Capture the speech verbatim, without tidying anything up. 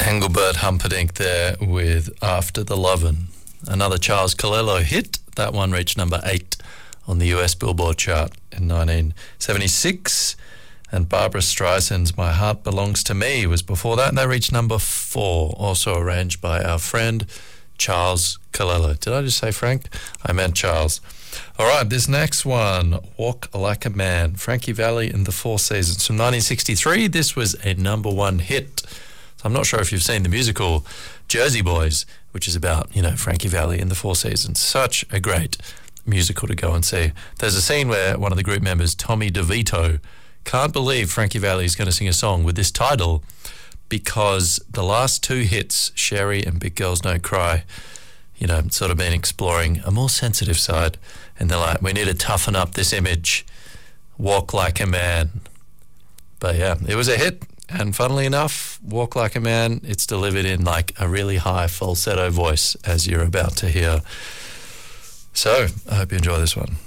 Engelbert Humperdinck there with After the Lovin'. Another Charles Calello hit. That one reached number eight on the U S Billboard chart in nineteen seventy-six. And Barbara Streisand's My Heart Belongs to Me was before that, and that reached number four, also arranged by our friend Charles Calello. Did I just say Frank? I meant Charles. All right, this next one, Walk Like a Man, Frankie Valli and the Four Seasons from nineteen sixty-three. This was a number one hit. So I'm not sure if you've seen the musical Jersey Boys, which is about, you know, Frankie Valli and the Four Seasons. Such a great musical to go and see. There's a scene where one of the group members, Tommy DeVito, can't believe Frankie Valli is going to sing a song with this title because the last two hits, Sherry and Big Girls Don't Cry, you know, sort of been exploring a more sensitive side. And they're like, we need to toughen up this image, walk like a man. But yeah, it was a hit. And funnily enough, Walk Like a Man, it's delivered in like a really high falsetto voice, as you're about to hear. So I hope you enjoy this one.